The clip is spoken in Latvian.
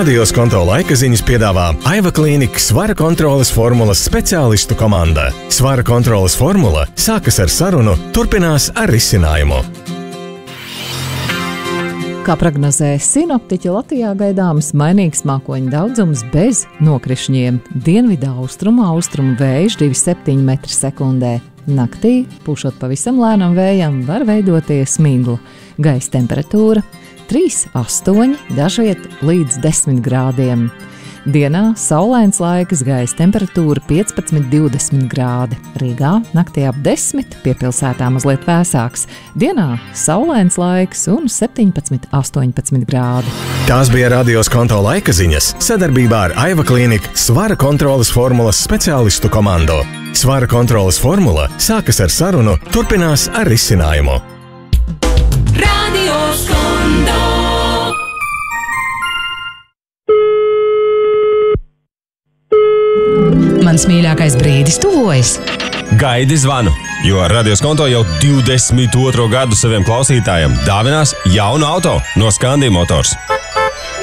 Radios konto laika ziņas piedāvā Aiva Klīnika svara kontroles formulas speciālistu komanda. Svara kontroles formula sākas ar sarunu, turpinās ar risinājumu. Kā prognozē sinoptiķi, Latvijā gaidāms mainīgs mākoņu daudzums bez nokrišņiem. Dienvidā austrumu vējš 2,7 m/sekundē. Naktī, pūšot pavisam lēnam vējam, var veidoties migla. Gaisa temperatūra 3,8, dažviet līdz 10 grādiem. Dienā saulains laiks, gaisa temperatūra 15–20 grādi. Rīgā naktī ap 10, pie pilsētā mazliet vēsāks. Dienā saulains laiks un 17–18 grādi. Tās bija Radios konto laika ziņas sadarbībā ar Aiva Klīnika svara kontroles formulas speciālistu komandu. Svara kontroles formula sākas ar sarunu, turpinās ar risinājumu. Radios konto. Mans mīļākais brīdis tuvojas. Gaidi zvanu, jo Radios konto jau 22. gadu saviem klausītājiem dāvinās jaunu auto no Scandi Motors.